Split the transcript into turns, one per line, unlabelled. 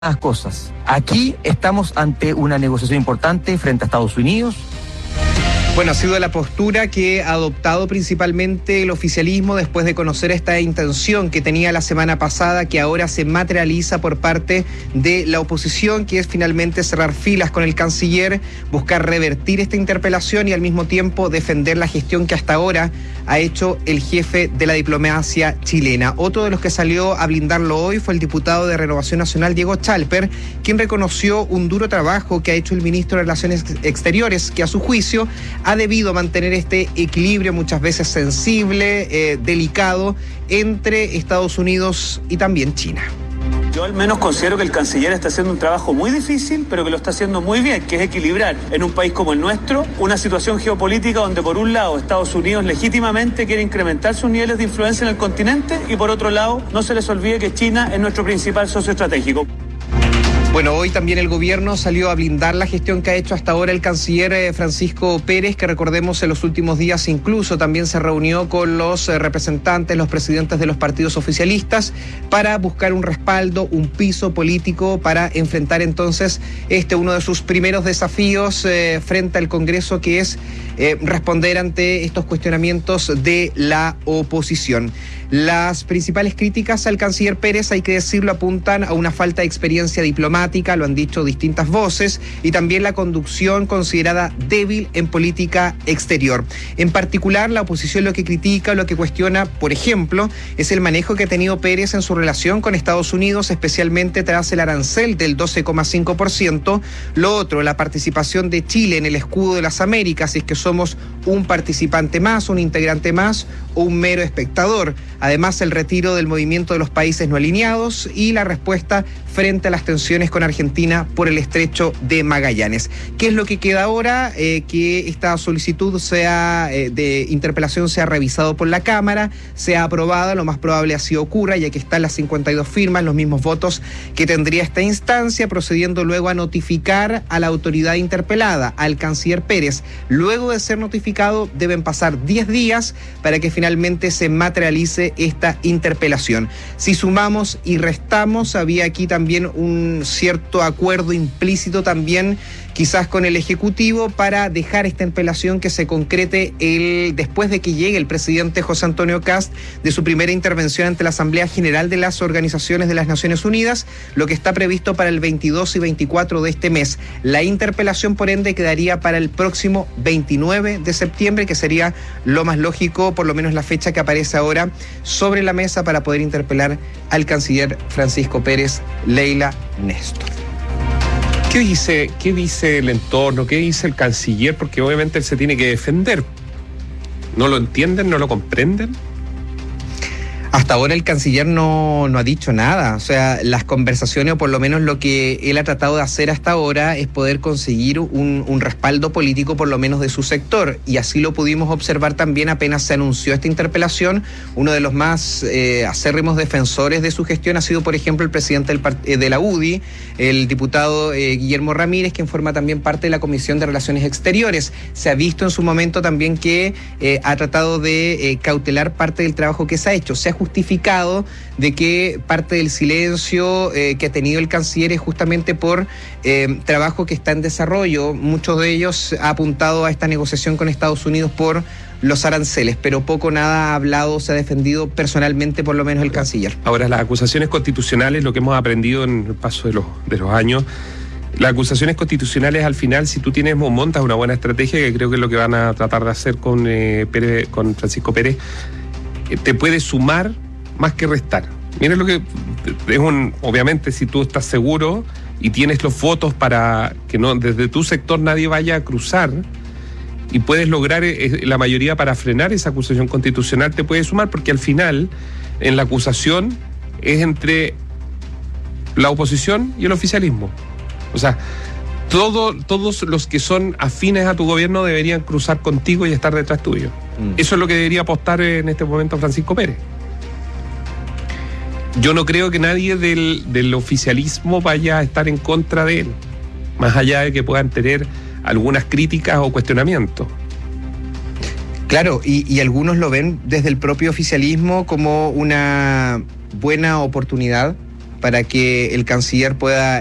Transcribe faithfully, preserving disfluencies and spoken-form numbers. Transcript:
cosas. Aquí estamos ante una negociación importante frente a Estados Unidos.
Bueno, ha sido la postura que ha adoptado principalmente el oficialismo después de conocer esta intención que tenía la semana pasada, que ahora se materializa por parte de la oposición, que es finalmente cerrar filas con el canciller, buscar revertir esta interpelación y al mismo tiempo defender la gestión que hasta ahora ha hecho el jefe de la diplomacia chilena. Otro de los que salió a blindarlo hoy fue el diputado de Renovación Nacional, Diego Chalper, quien reconoció un duro trabajo que ha hecho el ministro de Relaciones Exteriores, que a su juicio ha debido mantener este equilibrio muchas veces sensible, eh, delicado, entre Estados Unidos y también China.
Yo al menos considero que el canciller está haciendo un trabajo muy difícil, pero que lo está haciendo muy bien, que es equilibrar en un país como el nuestro una situación geopolítica donde por un lado Estados Unidos legítimamente quiere incrementar sus niveles de influencia en el continente y por otro lado no se les olvide que China es nuestro principal socio estratégico.
Bueno, hoy también el gobierno salió a blindar la gestión que ha hecho hasta ahora el canciller Francisco Pérez, que recordemos en los últimos días incluso también se reunió con los representantes, los presidentes de los partidos oficialistas para buscar un respaldo, un piso político para enfrentar entonces este uno de sus primeros desafíos eh, frente al Congreso, que es eh, responder ante estos cuestionamientos de la oposición. Las principales críticas al canciller Pérez, hay que decirlo, apuntan a una falta de experiencia diplomática, lo han dicho distintas voces, y también la conducción considerada débil en política exterior. En particular, la oposición lo que critica, lo que cuestiona, por ejemplo, es el manejo que ha tenido Pérez en su relación con Estados Unidos, especialmente tras el arancel del doce coma cinco por ciento. Lo otro, la participación de Chile en el escudo de las Américas, si es que somos un participante más, un integrante más o un mero espectador. Además, el retiro del movimiento de los países no alineados y la respuesta frente a las tensiones con Argentina por el estrecho de Magallanes. ¿Qué es lo que queda ahora? Eh, que esta solicitud sea eh, de interpelación sea revisado por la Cámara, sea aprobada, lo más probable así ocurra, ya que están las cincuenta y dos firmas, los mismos votos que tendría esta instancia, procediendo luego a notificar a la autoridad interpelada, al canciller Pérez. Luego de ser notificado, deben pasar diez días para que finalmente se materialice esta interpelación. Si sumamos y restamos, había aquí también un cierto acuerdo implícito también quizás con el Ejecutivo para dejar esta interpelación que se concrete el, después de que llegue el presidente José Antonio Kast de su primera intervención ante la Asamblea General de las Organizaciones de las Naciones Unidas, lo que está previsto para el veintidós y veinticuatro de este mes. La interpelación, por ende, quedaría para el próximo veintinueve de septiembre, que sería lo más lógico, por lo menos la fecha que aparece ahora sobre la mesa para poder interpelar al canciller Francisco Pérez. Leila, Néstor.
¿Qué dice, qué dice el entorno? ¿Qué dice el canciller? Porque obviamente él se tiene que defender. ¿No lo entienden? ¿No lo comprenden?
Hasta ahora el canciller no, no ha dicho nada. O sea, las conversaciones, o por lo menos lo que él ha tratado de hacer hasta ahora, es poder conseguir un, un respaldo político, por lo menos de su sector. Y así lo pudimos observar también apenas se anunció esta interpelación. Uno de los más eh, acérrimos defensores de su gestión ha sido, por ejemplo, el presidente del, eh, de la U D I, el diputado eh, Guillermo Ramírez, quien forma también parte de la Comisión de Relaciones Exteriores. Se ha visto en su momento también que eh, ha tratado de eh, cautelar parte del trabajo que se ha hecho. Se ha justificado de que parte del silencio eh, que ha tenido el canciller es justamente por eh, trabajo que está en desarrollo. Muchos de ellos ha apuntado a esta negociación con Estados Unidos por los aranceles, pero poco nada ha hablado, se ha defendido personalmente, por lo menos el canciller.
Ahora, las acusaciones constitucionales, lo que hemos aprendido en el paso de los, de los años, las acusaciones constitucionales, al final, si tú tienes montas una buena estrategia, que creo que es lo que van a tratar de hacer con, eh, Pérez, con Francisco Pérez, te puede sumar más que restar. Miren lo que es un, obviamente, si tú estás seguro y tienes los votos para que no desde tu sector nadie vaya a cruzar y puedes lograr la mayoría para frenar esa acusación constitucional, te puede sumar, porque al final en la acusación es entre la oposición y el oficialismo. O sea, todo, todos los que son afines a tu gobierno deberían cruzar contigo y estar detrás tuyo. Mm. Eso es lo que debería apostar en este momento Francisco Pérez. Yo no creo que nadie del, del oficialismo vaya a estar en contra de él, más allá de que puedan tener algunas críticas o cuestionamientos.
Claro, y, y algunos lo ven desde el propio oficialismo como una buena oportunidad para que el canciller pueda